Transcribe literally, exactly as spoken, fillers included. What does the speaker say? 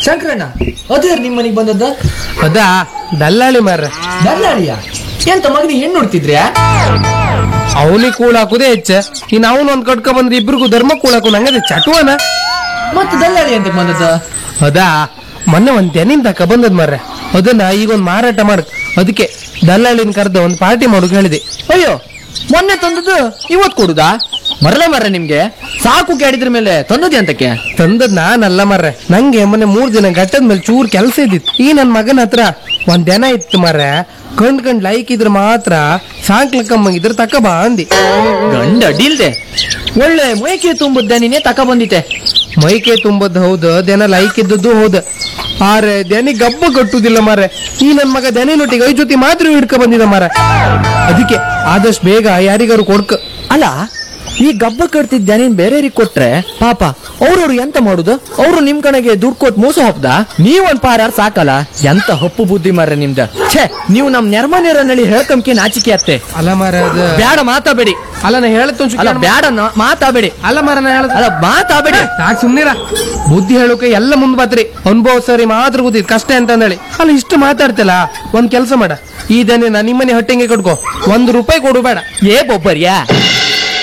ಶಂಕರಣ್ಣ, ಅದೇ ನಿಮ್ಮ ಮನೆಗೆ ಬಂದದ್ದ? ಅದಾ ದಲ್ಲಾಳಿ ಮಾರ್ರೆ. ದಲ್ಲಾಳಿಯ? ಎಂತ ಮಗನಿ ಹೆಣ್ಣು ನೋಡ್ತಿದ್ರ್ಯಾ? ಅವನಿಗೆ ಕೂಳ ಹಾಕುದೇ ಹೆಚ್ಚ, ಇನ್ ಅವನು ಒಂದ್ ಕಟ್ಕ ಬಂದ್ರೆ ಇಬ್ರಿಗೂ ಧರ್ಮ ಕೂಳ ಹಾಕು ನಂಗದೆ ಚಟುವನ. ಮತ್ತೆ ದಲ್ಲಾಳಿ ಅಂತ ಬಂದದ್ದ? ಅದಾ ಮೊನ್ನೆ ಒಂದ್ ತೆನಿನ್ ತಕ ಬಂದದ್ ಮಾರ್ರೆ. ಅದನ್ನ ಈಗ ಒಂದ್ ಮಾರಾಟ ಮಾಡಕ್, ಅದಕ್ಕೆ ದಲ್ಲಾಳಿನ ಕರೆದ ಒಂದ್ ಪಾರ್ಟಿ ಮಾಡೋಕ್ ಹೇಳಿದೆ. ಅಯ್ಯೋ, ಮೊನ್ನೆ ತಂದದ್ದು ಇವತ್ ಕೊಡುದಾ? ಮರಲ ಮರ್ರೆ, ನಿಮ್ಗೆ ಸಾಕು ಕೇಳಿದ್ರ ಮೇಲೆ ತಂದದ್ದೆ ಅಂತಕ್ಕೆ? ತಂದದ್ ನಾನಲ್ಲ ಮಾರ್ರೆ, ನಂಗೆ ಮೊನ್ನೆ ಮೂರ್ ದಿನ ಗಟ್ಟದ ಮೇಲೆ ಚೂರ್ ಕೆಲಸ ಇದ್ದಿತ್ತು. ಈ ನನ್ ಮಗನ ಹತ್ರ ಒಂದ್ ದನ ಇತ್ತು ಮಾರ್ರೆ. ಕಂಡ್ ಕಂಡ್ ಲೈಕ್ ಇದ್ರ ಮಾತ್ರ ಸಾಂಕ್ಲಕ್ಕಮ್ಮಂಗಿದ್ರ ತಕ ಬಾ ಅಂದಿ. ಗಂಡ ಅಡ್ಡಿಲ್ದೆ ಒಳ್ಳೆ ಮೈಕೆ ತುಂಬುದ್ದೆ ನೀನೇ ತಕ ಬಂದಿತ್ತೆ. ಮೈಕೆ ತುಂಬದ್ ಹೌದು, ದನ ಲೈಕ್ ಇದ್ದದ್ದು ಹೌದು. ಆರೆ ದನಿ ಗಬ್ಬ ಕಟ್ಟುದಿಲ್ಲ ಮಾರೆ. ಈ ನನ್ ಮಗ ದನಿನೊಟ್ಟಿಗೆ ಐ ಜೊತೆ ಮಾತ್ರ ಹಿಡ್ಕ ಬಂದಿದ ಮಾರ. ಅದಕ್ಕೆ ಆದಷ್ಟು ಬೇಗ ಯಾರಿಗಾರು ಕೊಡ್ಕ. ಅಲ್ಲ, ಈ ಗಬ್ಬ ಕಟ್ತಿದ್ದ ನೀನ್ ಬೇರೆಯವ್ರಿಗೆ ಕೊಟ್ರೆ ಪಾಪ ಅವ್ರವ್ರು ಎಂತ ಮಾಡುದು? ಅವ್ರು ನಿಮ್ ಕಡೆಗೆ ದುಡ್ಡು ಕೊಟ್ಟು ಮೋಸ ಹೋಗ್ದ? ನೀವೊಂದ್ ಪಾರಾರ್ ಸಾಕಲ್ಲ. ಎಂತ ಹಪ್ಪು ಬುದ್ಧಿ ಮಾರ್ರೆ ನಿಮ್ದ. ಛೇ, ನೀವು ನಮ್ ನೆರ್ಮನೇರನಲ್ಲಿ ಹೇಳ್ಕಂಕೆ ನಾಚಿಕೆ ಅತ್ತೆ. ಅಲ್ಲ ಮಾರ, ಅದು ಬ್ಯಾಡ, ಮಾತಾಬೇಡಿ. ಅಲ್ಲ ನಾ ಹೇಳತ್ತ ಅಲ್ಲ ಬ್ಯಾಡ, ಮಾತಾಬೇಡಿ. ಅಲ್ಲ ಮಾರ, ನಾ ಹೇಳ ಅಲ್ಲ ಮಾತಾಬೇಡಿ. ಸಾಕ್ ಸುಮ್ನಿರ. ಬುದ್ಧಿ ಹೇಳೋಕೆ ಎಲ್ಲ ಮುಂದ್ ಬಾತ್ರಿ. ಅನುಭವ ಸರಿ ಮಾತ್ರ ಗೊತ್ತಿದ್ ಕಷ್ಟ ಅಂತ ಹೇಳಿ. ಅಲ್ಲ ಇಷ್ಟು ಮಾತಾಡ್ತಿಲ್ಲ, ಒಂದ್ ಕೆಲ್ಸ ಮಾಡ, ಈ ದನ ನಿಮ್ಮನೆ ಹೊಟ್ಟೆಗೆ ಕಟ್ಕೋ, ಒಂದ್ ರೂಪಾಯಿ ಕೊಡು ಬೇಡ. ಏ ಬೊಬ್ಬರ್ಯಾ,